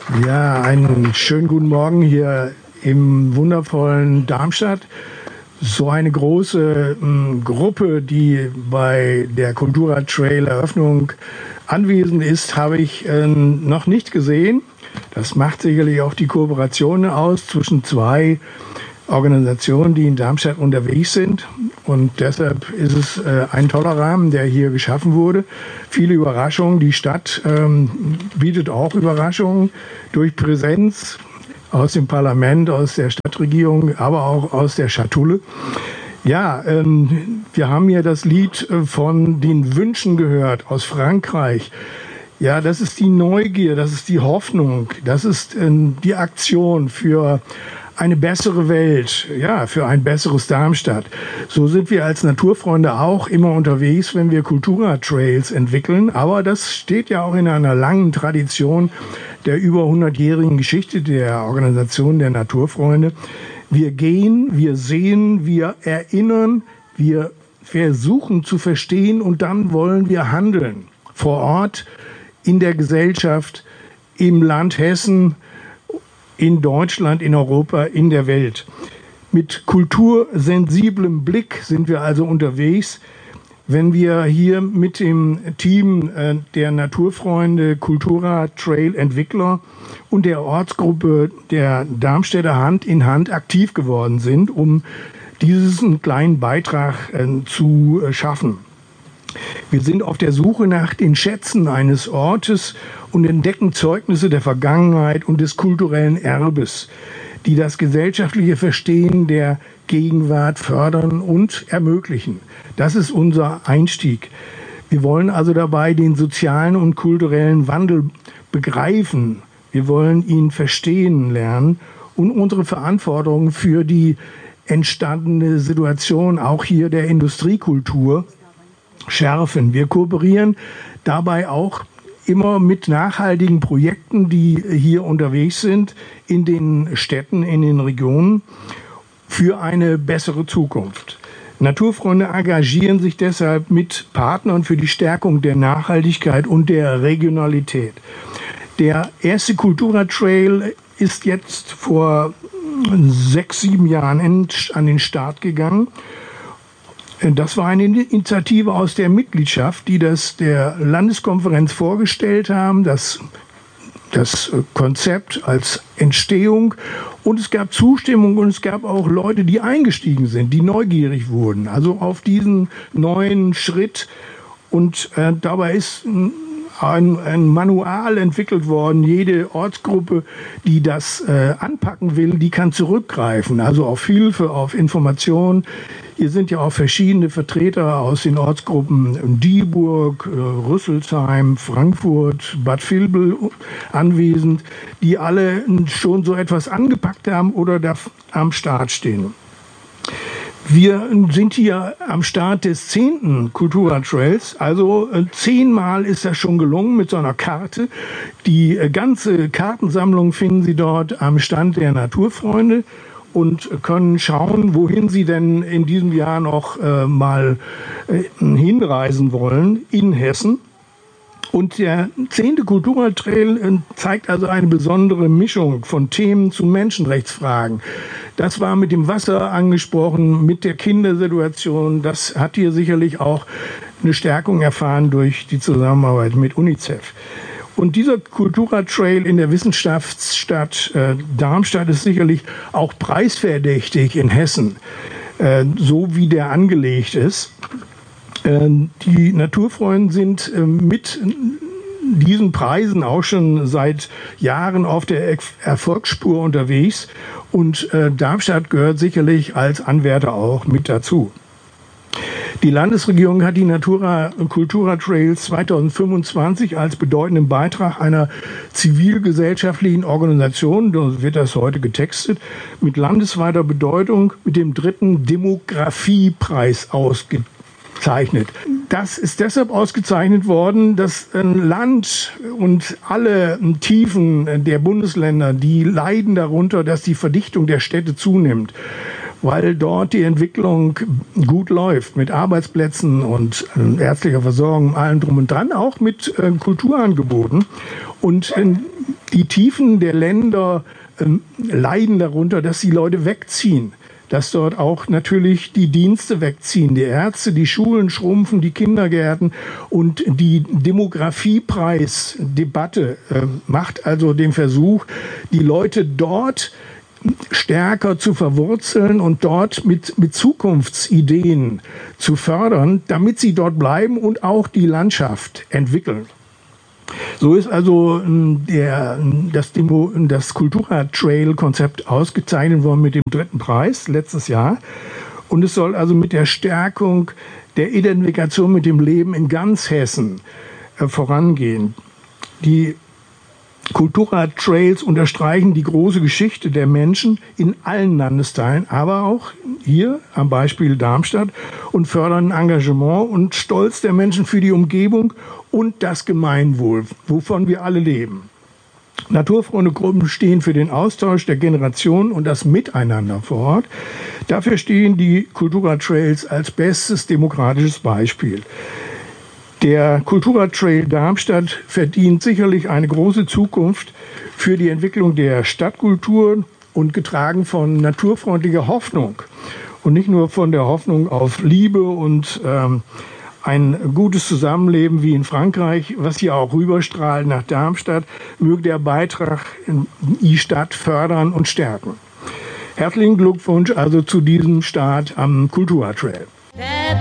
Ja, einen schönen guten Morgen hier im wundervollen Darmstadt. So eine große Gruppe, die bei der Cultura Trail Eröffnung anwesend ist, habe ich noch nicht gesehen. Das macht sicherlich auch die Kooperation aus zwischen zwei Organisationen, die in Darmstadt unterwegs sind. Und deshalb ist es ein toller Rahmen, der hier geschaffen wurde. Viele Überraschungen. Die Stadt bietet auch Überraschungen durch Präsenz aus dem Parlament, aus der Stadtregierung, aber auch aus der Schatulle. Ja, wir haben hier das Lied von den Wünschen gehört aus Frankreich. Ja, das ist die Neugier, das ist die Hoffnung, das ist die Aktion für eine bessere Welt, ja, für ein besseres Darmstadt. So sind wir als Naturfreunde auch immer unterwegs, wenn wir Cultura-Trails entwickeln. Aber das steht ja auch in einer langen Tradition der über 100-jährigen Geschichte der Organisation der Naturfreunde. Wir gehen, wir sehen, wir erinnern, wir versuchen zu verstehen und dann wollen wir handeln. Vor Ort, in der Gesellschaft, im Land Hessen, in Deutschland, in Europa, in der Welt. Mit kultursensiblem Blick sind wir also unterwegs, wenn wir hier mit dem Team der Naturfreunde Cultura Trail Entwickler und der Ortsgruppe der Darmstädter Hand in Hand aktiv geworden sind, um diesen kleinen Beitrag zu schaffen. Wir sind auf der Suche nach den Schätzen eines Ortes und entdecken Zeugnisse der Vergangenheit und des kulturellen Erbes, die das gesellschaftliche Verstehen der Gegenwart fördern und ermöglichen. Das ist unser Einstieg. Wir wollen also dabei den sozialen und kulturellen Wandel begreifen. Wir wollen ihn verstehen lernen und unsere Verantwortung für die entstandene Situation auch hier der Industriekultur schärfen. Wir kooperieren dabei auch immer mit nachhaltigen Projekten, die hier unterwegs sind, in den Städten, in den Regionen, für eine bessere Zukunft. Naturfreunde engagieren sich deshalb mit Partnern für die Stärkung der Nachhaltigkeit und der Regionalität. Der erste Cultura Trail ist jetzt vor 6, 7 Jahren an den Start gegangen. Das war eine Initiative aus der Mitgliedschaft, die das der Landeskonferenz vorgestellt haben, das Konzept als Entstehung. Und es gab Zustimmung und es gab auch Leute, die eingestiegen sind, die neugierig wurden, also auf diesen neuen Schritt. Und dabei ist ein Manual entwickelt worden. Jede Ortsgruppe, die das anpacken will, die kann zurückgreifen, also auf Hilfe, auf Information. Hier sind ja auch verschiedene Vertreter aus den Ortsgruppen Dieburg, Rüsselsheim, Frankfurt, Bad Vilbel anwesend, die alle schon so etwas angepackt haben oder da am Start stehen. Wir sind hier am Start des 10. Cultura Trails, also 10-mal ist das schon gelungen mit so einer Karte. Die ganze Kartensammlung finden Sie dort am Stand der Naturfreunde und können schauen, wohin Sie denn in diesem Jahr noch mal hinreisen wollen in Hessen. Und der 10. Cultura Trail zeigt also eine besondere Mischung von Themen zu Menschenrechtsfragen. Das war mit dem Wasser angesprochen, mit der Kindersituation. Das hat hier sicherlich auch eine Stärkung erfahren durch die Zusammenarbeit mit UNICEF. Und dieser Cultura Trail in der Wissenschaftsstadt Darmstadt ist sicherlich auch preisverdächtig in Hessen, so wie der angelegt ist. Die Naturfreunde sind mit diesen Preisen auch schon seit Jahren auf der Erfolgsspur unterwegs und Darmstadt gehört sicherlich als Anwärter auch mit dazu. Die Landesregierung hat die Cultura Trails 2025 als bedeutenden Beitrag einer zivilgesellschaftlichen Organisation, so wird das heute getextet, mit landesweiter Bedeutung mit dem 3. Demografiepreis ausgezeichnet. Das ist deshalb ausgezeichnet worden, dass ein Land und alle Tiefen der Bundesländer, die leiden darunter, dass die Verdichtung der Städte zunimmt, weil dort die Entwicklung gut läuft mit Arbeitsplätzen und ärztlicher Versorgung, allem drum und dran, auch mit Kulturangeboten. Und Die Tiefen der Länder leiden darunter, dass die Leute wegziehen. Dass dort auch natürlich die Dienste wegziehen, die Ärzte, die Schulen schrumpfen, die Kindergärten und die Demografiepreisdebatte macht also den Versuch, die Leute dort stärker zu verwurzeln und dort mit Zukunftsideen zu fördern, damit sie dort bleiben und auch die Landschaft entwickeln. So ist also das Kultura-Trail-Konzept ausgezeichnet worden mit dem 3. Preis letztes Jahr. Und es soll also mit der Stärkung der Identifikation mit dem Leben in ganz Hessen vorangehen. Die Kultura-Trails unterstreichen die große Geschichte der Menschen in allen Landesteilen, aber auch hier am Beispiel Darmstadt und fördern Engagement und Stolz der Menschen für die Umgebung und das Gemeinwohl, wovon wir alle leben. Naturfreunde-Gruppen stehen für den Austausch der Generationen und das Miteinander vor Ort. Dafür stehen die Kultura-Trails als bestes demokratisches Beispiel. Der Kultura-Trail Darmstadt verdient sicherlich eine große Zukunft für die Entwicklung der Stadtkultur und getragen von naturfreundlicher Hoffnung. Und nicht nur von der Hoffnung auf Liebe und ein gutes Zusammenleben wie in Frankreich, was hier auch rüberstrahlt nach Darmstadt, möge der Beitrag die Stadt fördern und stärken. Herzlichen Glückwunsch also zu diesem Start am Kultura-Trail.